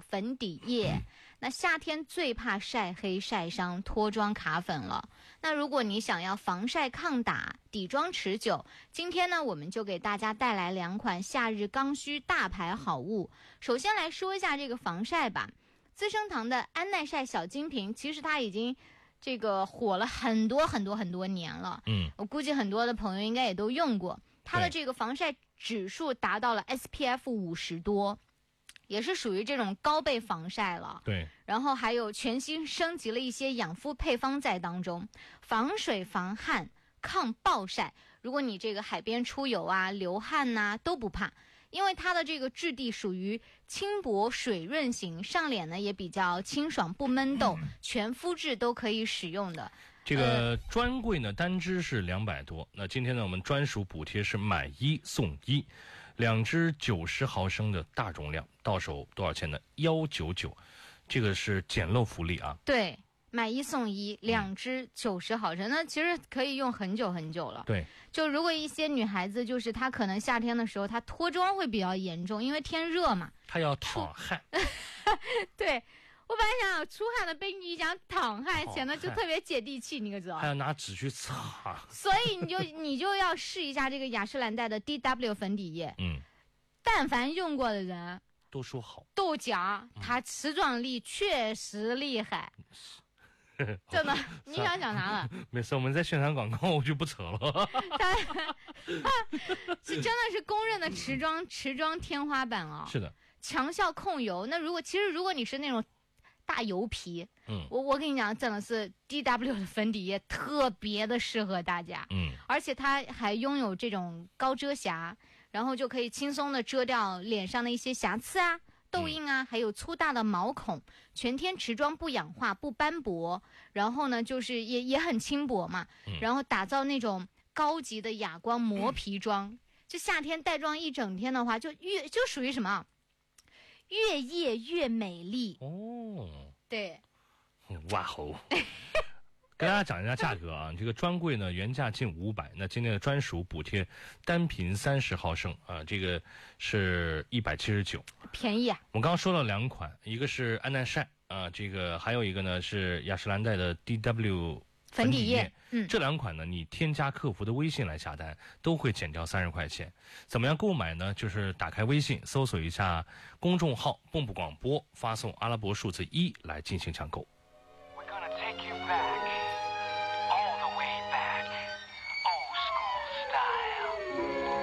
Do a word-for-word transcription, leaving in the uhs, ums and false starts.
粉底液。嗯，那夏天最怕晒黑晒伤脱妆卡粉了，那如果你想要防晒抗打底妆持久，今天呢我们就给大家带来两款夏日刚需大牌好物。首先来说一下这个防晒吧，资生堂的安耐晒小金瓶，其实它已经这个火了很多很多很多年了， 嗯， 我估计很多的朋友应该也都用过，它的这个防晒指数达到了 S P F 五十多，也是属于这种高倍防晒了。 对， 然后还有全新升级了一些养肤配方在当中，防水防汗抗暴晒，如果你这个海边出游啊流汗呐、啊、都不怕，因为它的这个质地属于轻薄水润型，上脸呢也比较清爽不闷痘、嗯、全肤质都可以使用的。 这个专柜呢单支是两百多，那今天呢我们专属补贴是买一送一，两支九十毫升的大容量，到手多少钱呢？一百九十九，这个是捡漏福利啊。 对，买一送一，两支九十毫升，那其实可以用很久很久了。 对， 就如果一些女孩子，就是她可能夏天的时候她脱妆会比较严重，因为天热嘛， 她要淌汗。 对。我本来想出汗的被你讲淌汗，显得就特别接地气，你可知道？ 还要拿纸去擦。 所以你就你就要试一下这个雅诗兰黛的 D W 粉底液。 嗯， 但凡用过的人都说好， 都讲它持妆力确实厉害。嗯、真的，你想讲啥了？ 没事，我们在宣传广告，我就不扯了。 它是真的是公认的持妆持妆天花板啊、哦！ 是的， 强效控油。那如果其实如果你是那种大油皮， 嗯， 我我跟你讲，真的是 D W 的粉底液特别的适合大家， 嗯， 而且它还拥有这种高遮瑕，然后就可以轻松的遮掉脸上的一些瑕疵啊、痘印啊，还有粗大的毛孔，全天持妆不氧化不斑驳，然后呢就是也也很轻薄嘛，然后打造那种高级的哑光磨皮妆，嗯、就夏天带妆一整天的话，就越就属于什么？越夜越美丽哦， 对， 哇吼！跟大家讲一下价格啊，这个专柜呢原价近五百，那今天的专属补贴单瓶三十毫升啊，这个是一百七十九， 便宜啊！ 我刚刚说了两款，一个是安耐晒啊，这个还有一个呢是雅诗兰黛的 D W。 粉底液，嗯， 这两款呢，你添加客服的微信来下单，都会减掉三十块钱。怎么样购买呢？就是打开微信，搜索一下公众号“蹦蹦广播”，发送阿拉伯数字一来进行抢购。